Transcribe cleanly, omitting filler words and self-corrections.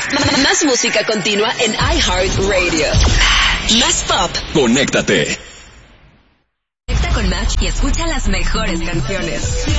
Más música continua en iHeartRadio. Más pop. Conéctate. Conecta con Match y escucha las mejores canciones.